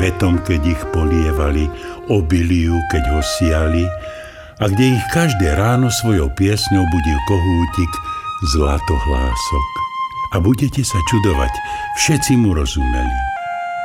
kvetom, keď ich polievali, obiliu, keď ho siali, a kde ich každé ráno svojou piesňou budil kohútik zlatohlások. A budete sa čudovať, všetci mu rozumeli.